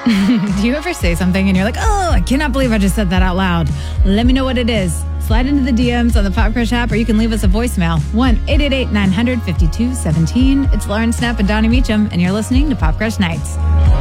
Do you ever say something and you're like, oh, I cannot believe I just said that out loud? Let me know what it is. Slide into the DMs on the Pop Crush app, or you can leave us a voicemail. 1-888-900-5217. It's Lauren Snap and Donnie Meacham, and you're listening to Pop Crush Nights.